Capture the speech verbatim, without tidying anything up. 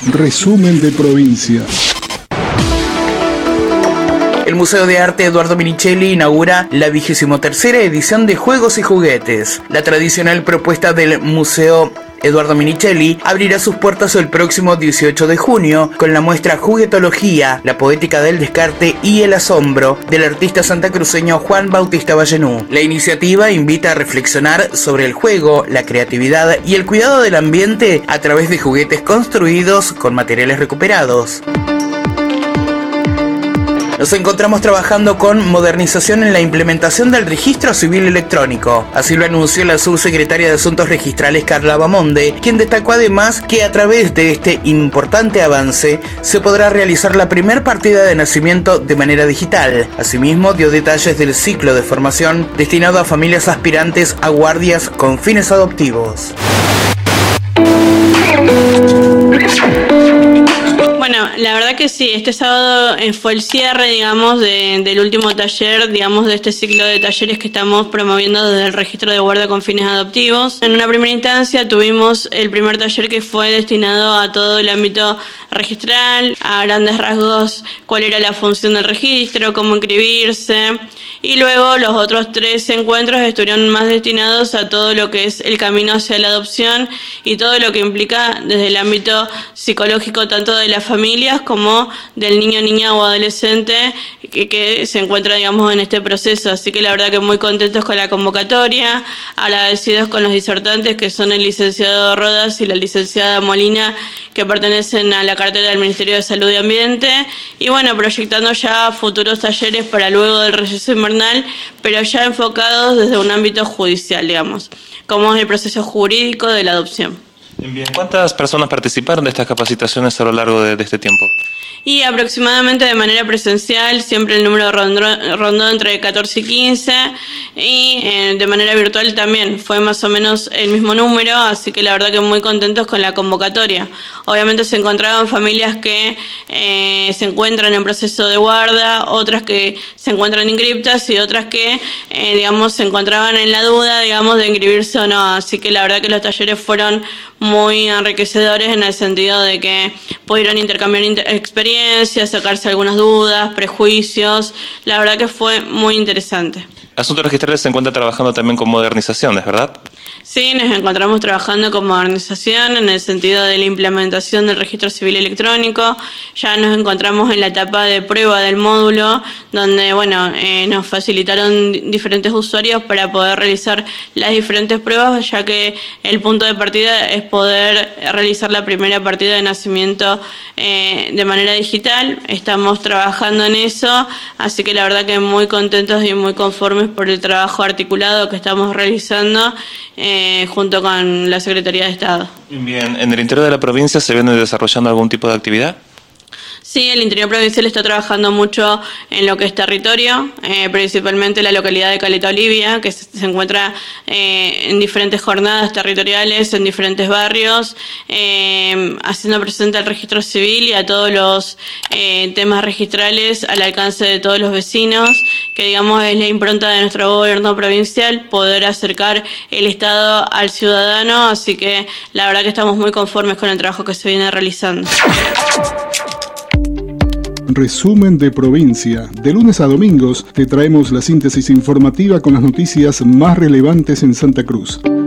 Resumen de provincia. El Museo de Arte Eduardo Minichelli inaugura la vigésimo tercera edición de Juegos y Juguetes. La tradicional propuesta del Museo Eduardo Minichelli abrirá sus puertas el próximo dieciocho de junio con la muestra Juguetología, la poética del descarte y el asombro del artista santacruceño Juan Bautista Vallenú. La iniciativa invita a reflexionar sobre el juego, la creatividad y el cuidado del ambiente a través de juguetes construidos con materiales recuperados. Nos encontramos trabajando con modernización en la implementación del registro civil electrónico. Así lo anunció la subsecretaria de Asuntos Registrales Carla Bamonde, quien destacó además que a través de este importante avance se podrá realizar la primer partida de nacimiento de manera digital. Asimismo, dio detalles del ciclo de formación destinado a familias aspirantes a guardias con fines adoptivos. Bueno, la verdad que sí, este sábado fue el cierre, digamos, de, del último taller, digamos, de este ciclo de talleres que estamos promoviendo desde el registro de guarda con fines adoptivos. En una primera instancia tuvimos el primer taller que fue destinado a todo el ámbito registral, a grandes rasgos cuál era la función del registro, cómo inscribirse, y luego los otros tres encuentros estuvieron más destinados a todo lo que es el camino hacia la adopción y todo lo que implica desde el ámbito psicológico tanto de las familias como del niño, niña o adolescente que, que se encuentra, digamos, en este proceso. Así que la verdad que muy contentos con la convocatoria, agradecidos con los disertantes que son el licenciado Rodas y la licenciada Molina, que pertenecen a la cartera del Ministerio de Salud y Ambiente, y bueno, proyectando ya futuros talleres para luego del receso invernal, pero ya enfocados desde un ámbito judicial, digamos, como es el proceso jurídico de la adopción. Bien, ¿cuántas personas participaron de estas capacitaciones a lo largo de, de este tiempo? Y aproximadamente de manera presencial, siempre el número rondó, rondó entre catorce y quince, y eh, de manera virtual también fue más o menos el mismo número, así que la verdad que muy contentos con la convocatoria. Obviamente se encontraban familias que eh, se encuentran en proceso de guarda, otras que se encuentran inscriptas y otras que, eh, digamos, se encontraban en la duda, digamos, de inscribirse o no. Así que la verdad que los talleres fueron muy enriquecedores en el sentido de que pudieron intercambiar inter- experiencias, sacarse algunas dudas, prejuicios. La verdad que fue muy interesante. Asuntos Registrales se encuentra trabajando también con modernizaciones, ¿verdad? Sí, nos encontramos trabajando con modernización en el sentido de la implementación del registro civil electrónico. Ya nos encontramos en la etapa de prueba del módulo, donde bueno, eh, nos facilitaron diferentes usuarios para poder realizar las diferentes pruebas, ya que el punto de partida es poder realizar la primera partida de nacimiento eh, de manera digital. Estamos trabajando en eso, así que la verdad que muy contentos y muy conformes por el trabajo articulado que estamos realizando eh, junto con la Secretaría de Estado. Bien, ¿en el interior de la provincia se viene desarrollando algún tipo de actividad? Sí, el interior provincial está trabajando mucho en lo que es territorio, eh, principalmente la localidad de Caleta Olivia, que se, se encuentra eh, en diferentes jornadas territoriales, en diferentes barrios, eh, haciendo presente al registro civil y a todos los eh, temas registrales al alcance de todos los vecinos, que digamos es la impronta de nuestro gobierno provincial, poder acercar el Estado al ciudadano, así que la verdad que estamos muy conformes con el trabajo que se viene realizando. Resumen de provincia. De lunes a domingos te traemos la síntesis informativa con las noticias más relevantes en Santa Cruz.